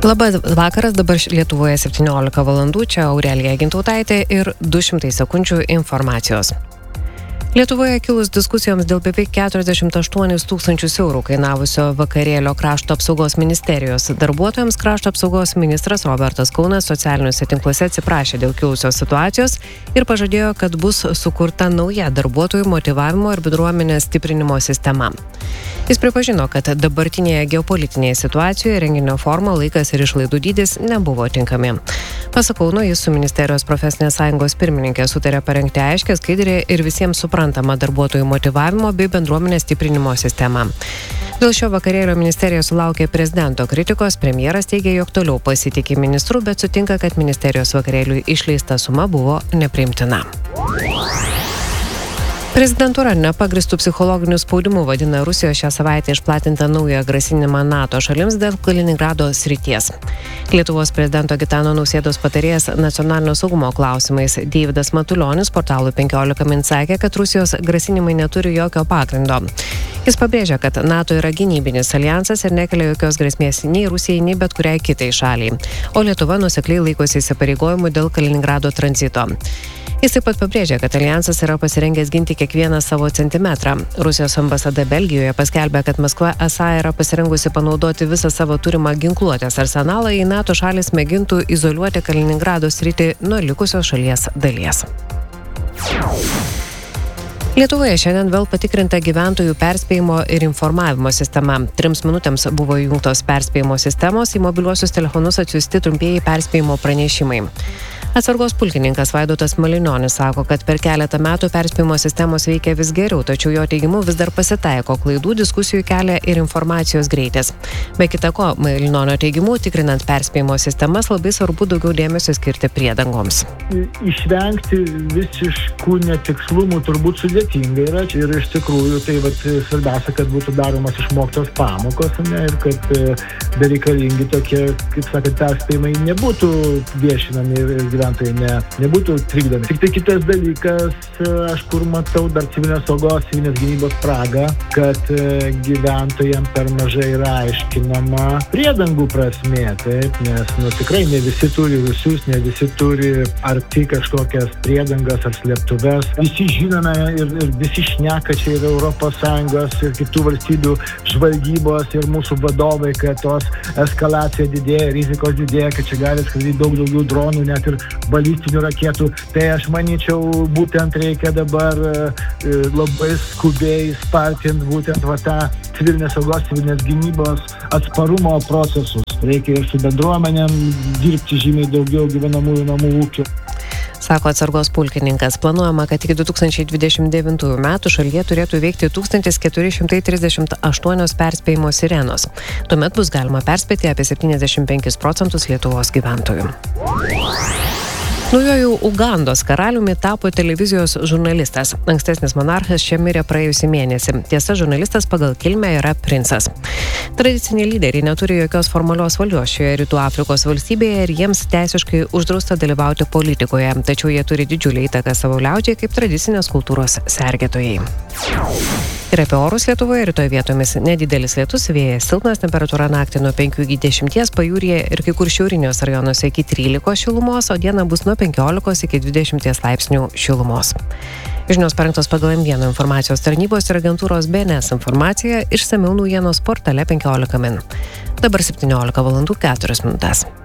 Labas vakaras, dabar Lietuvoje 17 valandų, čia Aurelija Gintautaitė ir 200 sekundžių informacijos. Lietuvoje kilus diskusijoms dėl beveik 48 tūkstančius eurų kainavusio vakarėlio Krašto apsaugos ministerijos darbuotojams, Krašto apsaugos ministras Robertas Kaunas socialiniuose tinkluose atsiprašė dėl kilusios situacijos ir pažadėjo, kad bus sukurta nauja darbuotojų motyvavimo ir bendruomenės stiprinimo sistema. Jis pripažino, kad dabartinėje geopolitinėje situacijoje renginio forma, laikas ir išlaidų dydis nebuvo tinkami. Pasak Kauno, jis su ministerijos profesinės sąjungos pirmininkė sutarė parengti aiškią, skaidrią ir visiems suprantamą darbuotojų motyvavimo bei bendruomenės stiprinimo sistemą. Dėl šio vakarėlio ministerija sulaukė prezidento kritikos, premjeras teigė, jog toliau pasitikė ministru, bet sutinka, kad ministerijos vakarėliui išleista suma buvo nepriimtina. Prezidentūra nepagristų psichologinių spaudimų vadina Rusijos šią savaitę išplatintą naują grasinimą NATO šalims dėl Kaliningrado srities. Lietuvos prezidento Gitano Nausėdos patarėjas nacionalinio saugumo klausimais Deividas Matulionis portalui 15 min sakė, kad Rusijos grasinimai neturi jokio pagrindo. Jis pabrėžia, kad NATO yra gynybinis alijansas ir nekelia jokios grėsmės nei Rusijai, nei bet kuriai kitai šaliai, o Lietuva nuosekliai laikosi įsipareigojimų dėl Kaliningrado tranzito. Jis taip pat pabrėžė, kad alijansas yra pasirengęs ginti kiekvieną savo centimetrą. Rusijos ambasada Belgijoje paskelbė, kad Maskva esą yra pasirengusi panaudoti visą savo turimą ginkluotės arsenalą, jei NATO šalis mėgintų izoliuoti Kaliningrado sritį nuo likusios šalies dalies. Lietuvoje šiandien vėl patikrinta gyventojų perspėjimo ir informavimo sistema. 3 minutėms buvo įjungtos perspėjimo sistemos, į mobiliuosius telefonus atsiųsti trumpieji perspėjimo pranešimai. Atsargos pulkininkas Vaidotas Malinionis sako, kad per keletą metų perspėjimo sistemos veikia vis geriau, tačiau jo teigimu vis dar pasitaiko klaidų, diskusijų kelia ir informacijos greitis. Be kita ko, Malinionio teigimu, tikrinant perspėjimo sistemas, labai svarbu daugiau dėmesio skirti priedangoms. Išvengti visiškų netikslumų turbūt sudėtinga yra ir iš tikrųjų tai svarbiausia, kad būtų daromas išmoktos pamokos, ir kad bereikalingi tokie, kaip sakant, perspėjimai nebūtų viešinami ir gyventojai nebūtų trikdomi. Tik tai kitas dalykas, aš kur matau dar civilinės saugos, civilinės gynybos spragą, kad gyventojams per mažai yra aiškinama priedangų prasmė, taip, nes tikrai ne visi turi visus, ne visi turi arti kažkokias priedangas ar slėptuves. Visi žinome ir visi šneka čia ir ES ir kitų valstybių žvalgybos ir mūsų vadovai, kad tos eskalacija didėja, rizikos didėja, kad čia gali skraidyti daug daugiau dronų, net ir balistinių raketų. Tai aš manyčiau, būtent reikia dabar labai skubiai spartinti būtent tą civilinės saugos, civilinės gynybos atsparumo procesus. Reikia ir su bendruomenėm dirbti žymiai daugiau gyvenamųjų namų ūkių. Sako atsargos pulkininkas. Planuojama, kad iki 2029 metų šalyje turėtų veikti 1438 perspėjimo sirenos. Tuomet bus galima perspėti apie 75% Lietuvos gyventojų. Naujojų Ugandos karaliumi tapo televizijos žurnalistas. Ankstesnis monarchas čia mirė praėjusį mėnesį. Tiesa, žurnalistas pagal kilmę yra princas. Tradiciniai lyderiai neturi jokios formalios valdžios šioje Rytų Afrikos valstybėje ir jiems teisiškai uždrausta dalyvauti politikoje, tačiau jie turi didžiulį įtaką savo liaudžiai kaip tradicinės kultūros sergėtojai. Ir apie orus Lietuvoje rytoj vietomis nedidelis lietus, vėjas silpnas, temperatūra naktį nuo 5 iki 10, pajūryje ir kai kur šiauriniuose rajonuose iki 13 šilumos, o dieną bus nuo 15 iki 20 laipsnių šilumos. Žinios parengtos pagal M1 informacijos tarnybos ir agentūros BNS informacija, išsamiau naujienos portale 15 min. Dabar 17 valandų 4 minutės.